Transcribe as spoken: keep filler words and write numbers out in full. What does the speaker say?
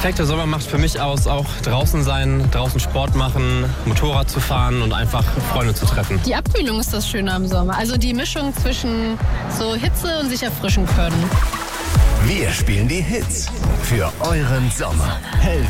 perfekte Sommer macht für mich aus, auch draußen sein, draußen Sport machen, Motorrad zu fahren und einfach Freunde zu treffen. Die Abkühlung ist das Schöne am Sommer. Also die Mischung zwischen so Hitze und sich erfrischen können. Wir spielen die Hits für euren Sommer. Helft